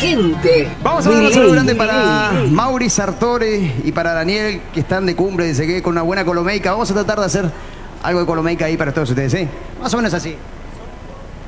gente. Vamos a mandar un saludo grande para Mauri Sartore y para Daniel, que están de cumple, dice que con una buena colomeica. Vamos a tratar de hacer algo de colomeica ahí para todos ustedes, ¿eh? Más o menos así.